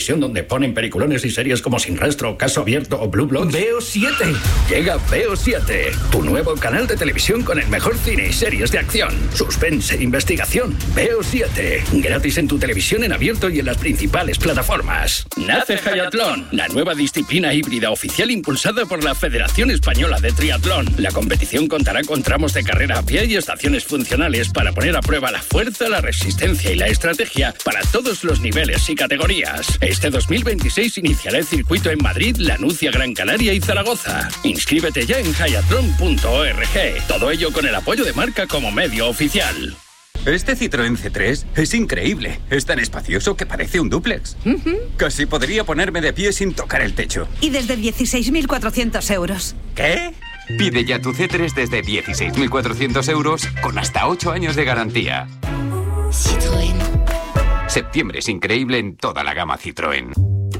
donde ponen peliculones y series como Sin Rastro, Caso Abierto o Blue Bloods. Veo 7. Llega Veo 7, tu nuevo canal de televisión con el mejor cine y series de acción, suspense e investigación. Veo 7, gratis en tu televisión en abierto y en las principales plataformas. Nace Hayatlón, la nueva disciplina híbrida oficial impulsada por la Federación Española de Triatlón. La competición contará con tramos de carrera a pie y estaciones funcionales para poner a prueba la fuerza, la resistencia y la estrategia para todos los niveles y categorías. Este 2026 iniciará el circuito en Madrid, La Nucia, Gran Canaria y Zaragoza. Inscríbete ya en hayatlon.org. Todo ello con el apoyo de Marca como medio oficial. Este Citroën C3 es increíble. Es tan espacioso que parece un dúplex. Casi podría ponerme de pie sin tocar el techo. Y desde 16.400 euros. ¿Qué? Pide ya tu C3 desde 16.400 euros con hasta 8 años de garantía. Citroën. Septiembre es increíble en toda la gama Citroën.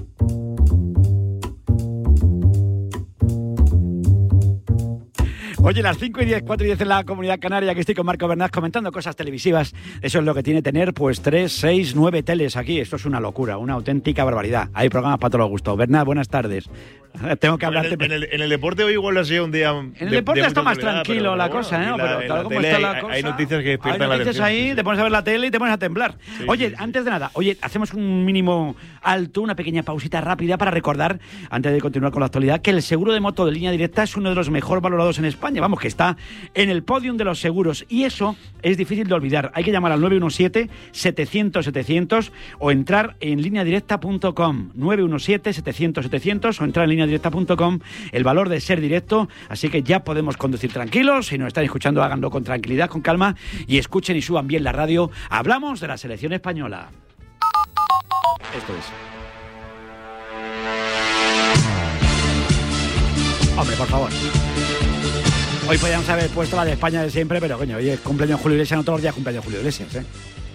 Oye, las 5:10, 4:10 en la Comunidad Canaria, que estoy con Marco Bernat comentando cosas televisivas. Eso es lo que tiene tener, pues, 3, 6, 9 teles aquí. Esto es una locura, una auténtica barbaridad. Hay programas para todos los gustos. Bernat, buenas tardes. Tengo que hablarte. En el deporte hoy igual ha sido un día. En el deporte está más tranquilo la cosa, ¿eh? Pero tal como está la cosa. Hay noticias que despiertan la atención. Hay noticias ahí, te pones a ver la tele y te pones a temblar. Sí, oye, sí. Antes de nada, hacemos un mínimo alto, una pequeña pausita rápida para recordar, antes de continuar con la actualidad, que el seguro de moto de Línea Directa es uno de los mejor valorados en España. Vamos, que está en el podium de los seguros. Y eso es difícil de olvidar. Hay que llamar al 917-700-700 o entrar en lineadirecta.com. 917-700-700 o entrar en lineadirecta.com. El valor de ser directo. Así que ya podemos conducir tranquilos. Si nos están escuchando, háganlo con tranquilidad, con calma, y escuchen y suban bien la radio. Hablamos de la selección española. Esto es. Hombre, por favor. Hoy podríamos haber puesto la de España de siempre, pero coño, hoy es cumpleaños Julio Iglesias, no todos los días cumpleaños Julio Iglesias, ¿eh?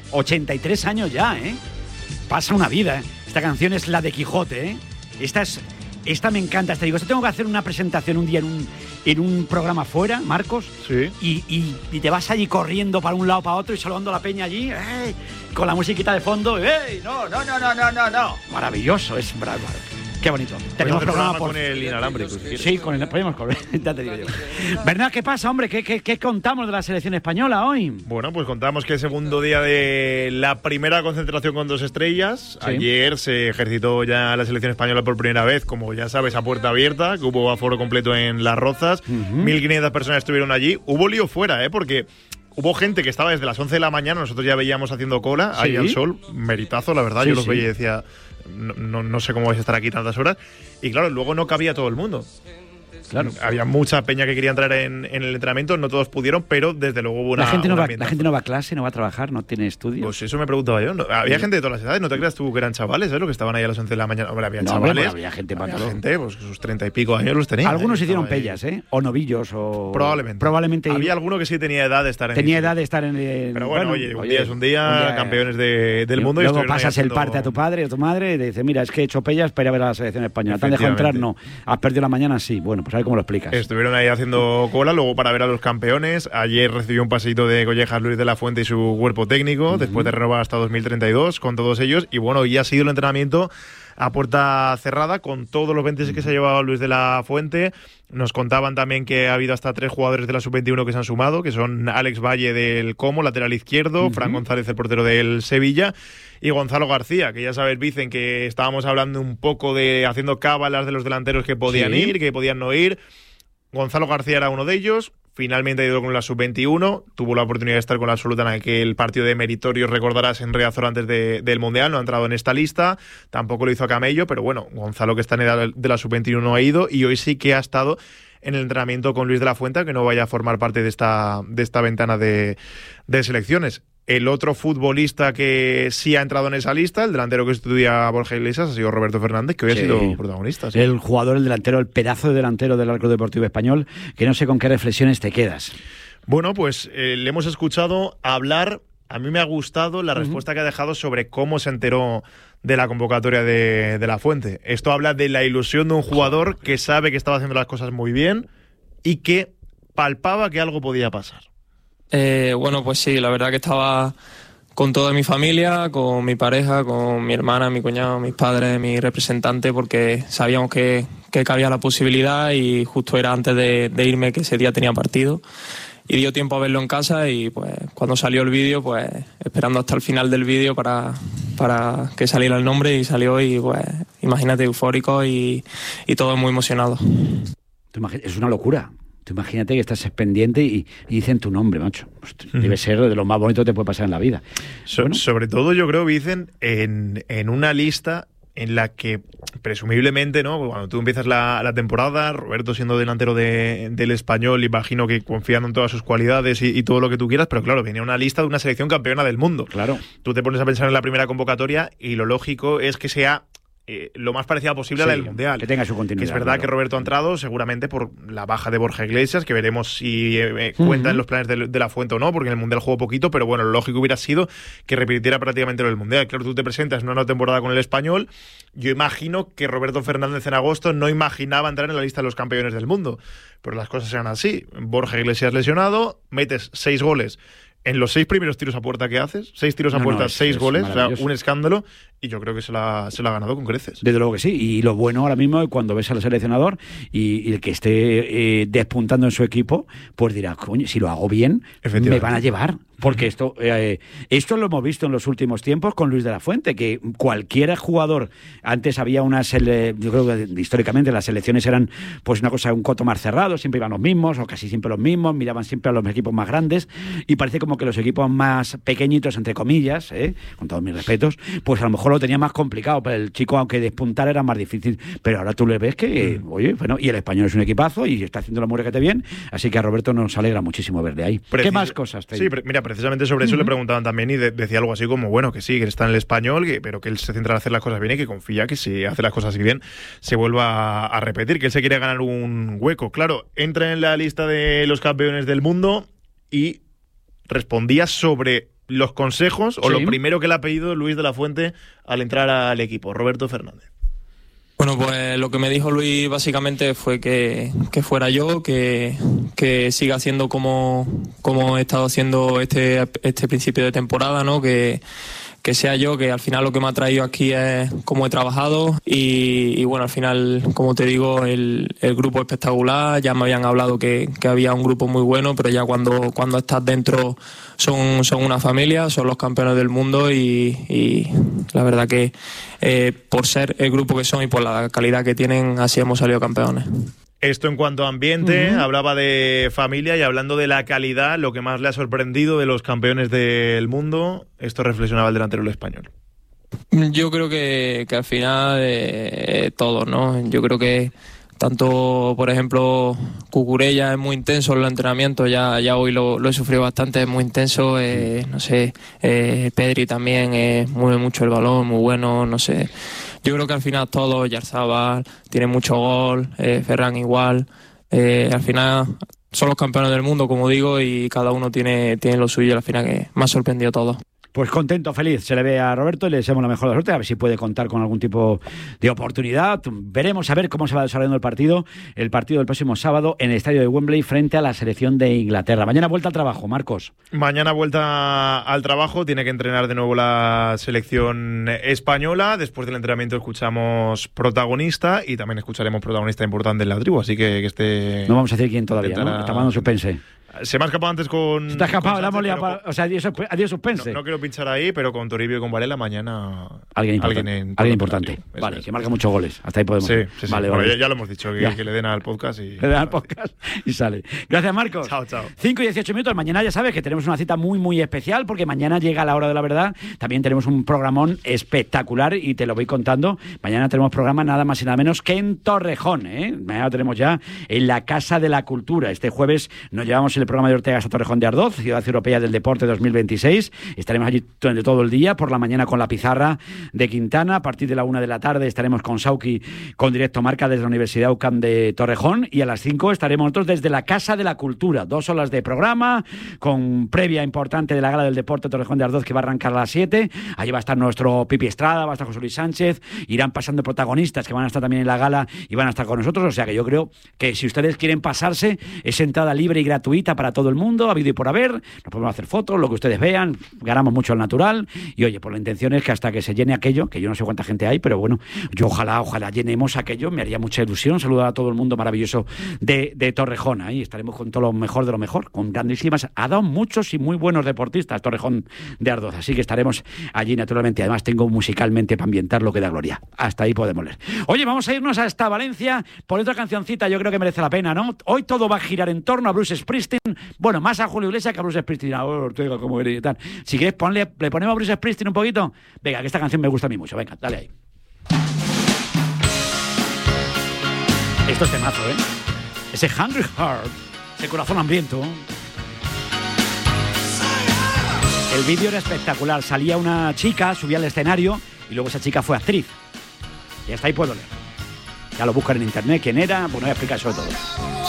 83 años ya, ¿eh? Pasa una vida, ¿eh? Esta canción es la de Quijote, ¿eh? Esta me encanta, digo, tengo que hacer una presentación un día en un programa fuera, Marcos. Sí. Y te vas allí corriendo para un lado para otro y saludando a la peña allí, ¡ey! Con la musiquita de fondo, ¡ey! No. Maravilloso, es bravo. Qué bonito. Tenemos programa con el inalámbrico, si quieres. Sí, podemos correr, ya te digo yo. ¿Verdad? ¿Qué pasa, hombre? ¿Qué contamos de la selección española hoy? Bueno, pues contamos que es el segundo día de la primera concentración con 2 estrellas. Sí. Ayer se ejercitó ya la selección española por primera vez, como ya sabes, a puerta abierta, que hubo aforo completo en Las Rozas. 1.500 personas estuvieron allí. Hubo lío fuera, porque hubo gente que estaba desde las 11 de la mañana, nosotros ya veíamos haciendo cola, ¿sí? Ahí al sol, meritazo, la verdad. Sí, yo los veía y decía, no sé cómo vais a estar aquí tantas horas. Y claro, luego no cabía todo el mundo. Claro. Había mucha peña que quería entrar en el entrenamiento, no todos pudieron, pero desde luego hubo la gente no va a clase, no va a trabajar, no tiene estudios. Pues eso me preguntaba yo. Había gente de todas las edades, no te creas tú que eran chavales, ¿eh? Lo que estaban ahí a las 11 de la mañana. Hombre, había chavales. Había gente para todo. Pues sus 30 y pico años los tenían. Algunos hicieron pellas, ¿eh? O novillos, o. Probablemente. Había alguno que sí tenía edad de estar en el. Pero bueno, oye, un día es un día, campeones del mundo. Luego pasas el parte a tu padre o tu madre y te dice, mira, es que he hecho pellas para ir a ver a la selección española. ¿Te han dejado entrar? No. ¿Has perdido la mañana? Sí. Bueno, pues a ver cómo lo explicas. Estuvieron ahí haciendo cola, luego para ver a los campeones. Ayer recibió un paseíto de collejas Luis de la Fuente y su cuerpo técnico, después de renovar hasta 2032 con todos ellos. Y bueno, ya ha sido el entrenamiento a puerta cerrada con todos los 26 que se ha llevado Luis de la Fuente. Nos contaban también que ha habido hasta 3 jugadores de la Sub-21 que se han sumado, que son Alex Valle del Como, lateral izquierdo, Fran González, el portero del Sevilla, y Gonzalo García, que ya sabes, dicen que estábamos hablando un poco de haciendo cábalas de los delanteros que podían ir, que podían no ir. Gonzalo García era uno de ellos, finalmente ha ido con la Sub-21, tuvo la oportunidad de estar con la absoluta en aquel partido de meritorios, recordarás, en Riazor antes del Mundial, no ha entrado en esta lista, tampoco lo hizo a Camello, pero bueno, Gonzalo, que está en edad de la Sub-21, ha ido y hoy sí que ha estado en el entrenamiento con Luis de la Fuente, que no vaya a formar parte de esta ventana de selecciones. El otro futbolista que sí ha entrado en esa lista, el delantero que estudia Borja Iglesias, ha sido Roberto Fernández, que hoy ha sido protagonista. Sí. El jugador, el delantero, el pedazo de delantero del Club Deportivo Español, que no sé con qué reflexiones te quedas. Bueno, pues le hemos escuchado hablar, a mí me ha gustado la respuesta que ha dejado sobre cómo se enteró de la convocatoria de la Fuente. Esto habla de la ilusión de un jugador que sabe que estaba haciendo las cosas muy bien y que palpaba que algo podía pasar. Bueno, pues sí, la verdad que estaba con toda mi familia, con mi pareja, con mi hermana, mi cuñado, mis padres, mi representante, porque sabíamos que cabía la posibilidad y justo era antes de irme, que ese día tenía partido. Y dio tiempo a verlo en casa y pues cuando salió el vídeo, pues esperando hasta el final del vídeo para que saliera el nombre, y salió, y pues imagínate, eufórico y todo muy emocionado. Es una locura. Tú imagínate que estás pendiente y dicen tu nombre, macho. Debe ser de lo más bonito que te puede pasar en la vida. Sobre todo yo creo, Vicen, en una lista en la que presumiblemente, ¿no? Cuando tú empiezas la temporada, Roberto siendo delantero del Español, imagino que confiando en todas sus cualidades y todo lo que tú quieras, pero claro, venía una lista de una selección campeona del mundo. Claro. Tú te pones a pensar en la primera convocatoria y lo lógico es que sea lo más parecida posible a la del Mundial. Que tenga su continuidad. Que es verdad, claro, que Roberto ha entrado seguramente por la baja de Borja Iglesias, que veremos si cuenta en los planes de la Fuente o no, porque en el Mundial jugó poquito, pero bueno, lo lógico hubiera sido que repitiera prácticamente lo del Mundial. Claro, tú te presentas en una nueva temporada con el Español. Yo imagino que Roberto Fernández en agosto no imaginaba entrar en la lista de los campeones del mundo, pero las cosas eran así. Borja Iglesias lesionado, metes 6 goles en los 6 primeros tiros a puerta que haces, 6 tiros a puerta, 6 goles, o sea, un escándalo, y yo creo que se la ha ganado con creces. Desde luego que sí, y lo bueno ahora mismo es cuando ves al seleccionador y el que esté despuntando en su equipo, pues dirá, coño, si lo hago bien, me van a llevar. Porque esto lo hemos visto en los últimos tiempos con Luis de la Fuente, que cualquier jugador, antes había yo creo que históricamente las selecciones eran pues una cosa, un coto más cerrado, siempre iban los mismos, o casi siempre los mismos, miraban siempre a los equipos más grandes, y parece como que los equipos más pequeñitos, entre comillas, con todos mis respetos, pues a lo mejor lo tenía más complicado, pero el chico, aunque despuntar, era más difícil, pero ahora tú le ves que, oye, bueno, y el Español es un equipazo, y está haciendo la muerte bien, así que a Roberto nos alegra muchísimo verle ahí. ¿Qué más cosas te digo? Mira, precisamente sobre eso le preguntaban también y decía algo así como, bueno, que sí, que está en el Español, pero que él se centra en hacer las cosas bien y que confía que si hace las cosas así bien se vuelva a repetir, que él se quiere ganar un hueco. Claro, entra en la lista de los campeones del mundo y respondía sobre los consejos o lo primero que le ha pedido Luis de la Fuente al entrar al equipo, Roberto Fernández. Bueno, pues lo que me dijo Luis básicamente fue que fuera yo, que siga haciendo como he estado haciendo este principio de temporada, ¿no? Que sea yo, que al final lo que me ha traído aquí es cómo he trabajado y bueno, al final, como te digo, el grupo espectacular. Ya me habían hablado que había un grupo muy bueno, pero ya cuando estás dentro son una familia, son los campeones del mundo y la verdad que por ser el grupo que son y por la calidad que tienen, así hemos salido campeones. Esto en cuanto a ambiente, hablaba de familia y hablando de la calidad, lo que más le ha sorprendido de los campeones del mundo, esto reflexionaba el delantero del Español. Yo creo que al final todo, ¿no? Yo creo que tanto, por ejemplo, Cucurella es muy intenso en los entrenamientos, ya hoy lo he sufrido bastante, es muy intenso, no sé, Pedri también mueve mucho el balón, muy bueno, no sé. Yo creo que al final todo, Yarzabal tiene mucho gol, Ferran igual, al final son los campeones del mundo, como digo, y cada uno tiene lo suyo, al final que me ha sorprendido todo. Pues contento, feliz, se le ve a Roberto y le deseamos la mejor de suerte, a ver si puede contar con algún tipo de oportunidad. Veremos a ver cómo se va desarrollando el partido del próximo sábado en el estadio de Wembley frente a la selección de Inglaterra. Mañana vuelta al trabajo, Marcos. Mañana vuelta al trabajo, tiene que entrenar de nuevo la selección española. Después del entrenamiento escuchamos protagonista y también escucharemos protagonista importante en la tribu, así que este... No vamos a decir quién todavía, ¿no? Está dando suspense. Se me ha escapado antes con... Se te ha escapado, la hemos liado, o sea, adiós suspense. No quiero pinchar ahí, pero con Toribio y con Varela mañana... Alguien importante. Vale, que marca muchos goles. Hasta ahí podemos... Sí. Vale, bueno, ya lo hemos dicho, que le den al podcast y... Le den al podcast y sale. Gracias, Marcos. Chao. 5 y 18 minutos. Mañana ya sabes que tenemos una cita muy, muy especial porque mañana llega la hora de la verdad. También tenemos un programón espectacular y te lo voy contando. Mañana tenemos programa nada más y nada menos que en Torrejón, Mañana tenemos ya en la Casa de la Cultura. Este jueves nos llevamos el programa de Ortega hasta Torrejón de Ardoz, Ciudad Europea del Deporte 2026. Estaremos allí durante todo el día, por la mañana con la pizarra de Quintana. A partir de la 1 de la tarde estaremos con Sauki, con Directo Marca desde la Universidad UCAM de Torrejón, y a las 5 estaremos nosotros desde la Casa de la Cultura. 2 horas de programa, con previa importante de la Gala del Deporte Torrejón de Ardoz, que va a arrancar a las 7. Allí va a estar nuestro Pipi Estrada, va a estar José Luis Sánchez, irán pasando protagonistas que van a estar también en la gala y van a estar con nosotros. O sea que yo creo que si ustedes quieren pasarse, es entrada libre y gratuita para todo el mundo, ha habido y por haber, nos podemos hacer fotos, lo que ustedes vean, ganamos mucho al natural, y oye, pues la intención es que hasta que se llene aquello, que yo no sé cuánta gente hay, pero bueno, yo ojalá llenemos aquello, me haría mucha ilusión saludar a todo el mundo maravilloso de Torrejón, ahí estaremos con todo lo mejor de lo mejor, con grandísimas, ha dado muchos y muy buenos deportistas Torrejón de Ardoz, así que estaremos allí naturalmente, además tengo musicalmente para ambientar lo que da gloria, hasta ahí podemos leer. Oye, vamos a irnos hasta Valencia por otra cancioncita, yo creo que merece la pena, ¿no? Hoy todo va a girar en torno a Bruce Springsteen, bueno, más a Julio Iglesias que a Bruce Springsteen, Ortega, como y tal. Si quieres, le ponemos a Bruce Springsteen un poquito, venga, que esta canción me gusta a mí mucho, venga, dale ahí. Esto es temazo, ¿eh? Ese Hungry Heart, ese corazón hambriento. El vídeo era espectacular, salía una chica, subía al escenario y luego esa chica fue actriz. Y hasta ahí puedo leer. Ya lo buscan en internet, quién era, pues no voy a explicar sobre todo.